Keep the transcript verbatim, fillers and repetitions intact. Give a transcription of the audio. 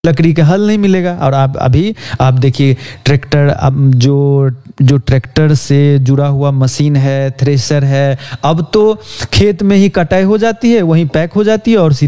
लकड़ी का हल नहीं मिलेगा। और आप अभी आप देखिए ट्रैक्टर, अब जो जो ट्रैक्टर से जुड़ा हुआ मशीन है, थ्रेशर है, अब तो खेत में ही कटाई हो जाती है, वहीं पैक हो जाती है और